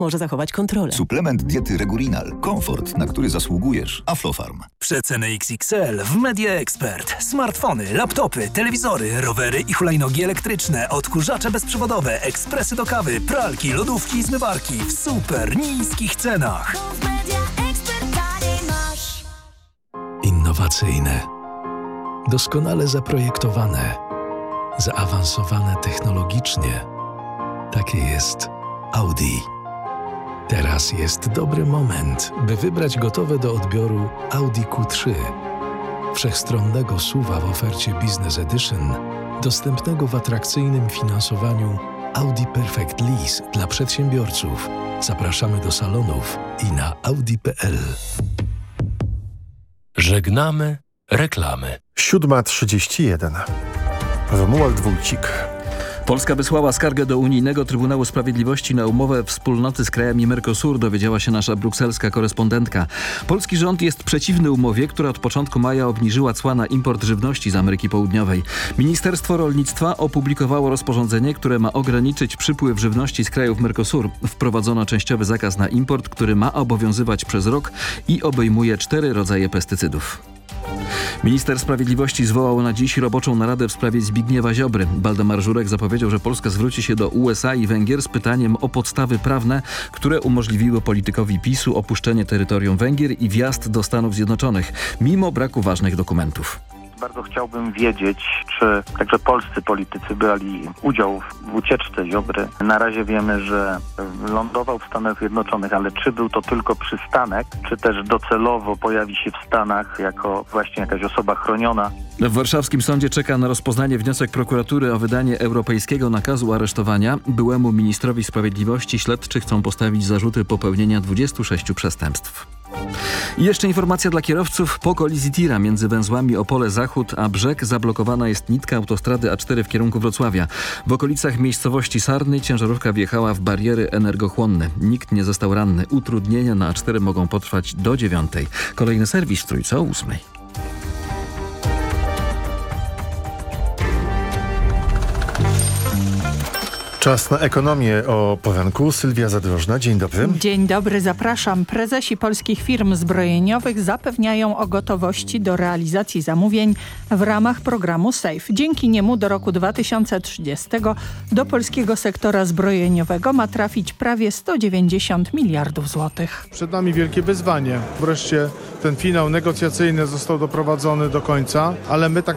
może zachować kontrolę. Suplement diety Regulinal. Komfort, na który zasługujesz. Aflofarm. Przeceny XXL w Media Expert. Smartfony, laptopy, telewizory, rowery i hulajnogi elektryczne, odkurzacze bezprzewodowe, ekspresy do kawy, pralki, lodówki i zmywarki w super niskich cenach. Innowacyjne, doskonale zaprojektowane, zaawansowane technologicznie. Takie jest Audi. Teraz jest dobry moment, by wybrać gotowe do odbioru Audi Q3. Wszechstronnego SUV-a w ofercie Business Edition, dostępnego w atrakcyjnym finansowaniu Audi Perfect Lease dla przedsiębiorców. Zapraszamy do salonów i na audi.pl. Żegnamy reklamy. 7:31. Romuald Wójcik. Polska wysłała skargę do Unijnego Trybunału Sprawiedliwości na umowę wspólnoty z krajami Mercosur, dowiedziała się nasza brukselska korespondentka. Polski rząd jest przeciwny umowie, która od początku maja obniżyła cła na import żywności z Ameryki Południowej. Ministerstwo Rolnictwa opublikowało rozporządzenie, które ma ograniczyć przypływ żywności z krajów Mercosur. Wprowadzono częściowy zakaz na import, który ma obowiązywać przez rok i obejmuje 4 rodzaje pestycydów. Minister Sprawiedliwości zwołał na dziś roboczą naradę w sprawie Zbigniewa Ziobry. Waldemar Żurek zapowiedział, że Polska zwróci się do USA i Węgier z pytaniem o podstawy prawne, które umożliwiły politykowi PiS-u opuszczenie terytorium Węgier i wjazd do Stanów Zjednoczonych, mimo braku ważnych dokumentów. Bardzo chciałbym wiedzieć, czy także polscy politycy brali udział w ucieczce Ziobry. Na razie wiemy, że lądował w Stanach Zjednoczonych, ale czy był to tylko przystanek, czy też docelowo pojawi się w Stanach jako właśnie jakaś osoba chroniona. W warszawskim sądzie czeka na rozpoznanie wniosek prokuratury o wydanie europejskiego nakazu aresztowania. Byłemu ministrowi sprawiedliwości śledczy chcą postawić zarzuty popełnienia 26 przestępstw. I jeszcze informacja dla kierowców. Po kolizji tira między węzłami Opole Zachód a Brzeg zablokowana jest nitka autostrady A4 w kierunku Wrocławia. W okolicach miejscowości Sarny ciężarówka wjechała w bariery energochłonne. Nikt nie został ranny. Utrudnienia na A4 mogą potrwać do 9. Kolejny serwis w Trójce o 8. Czas na ekonomię o poranku. Sylwia Zadrożna, dzień dobry. Dzień dobry, zapraszam. Prezesi polskich firm zbrojeniowych zapewniają o gotowości do realizacji zamówień w ramach programu SAFE. Dzięki niemu do roku 2030 do polskiego sektora zbrojeniowego ma trafić prawie 190 miliardów złotych. Przed nami wielkie wyzwanie. Wreszcie ten finał negocjacyjny został doprowadzony do końca, ale my tak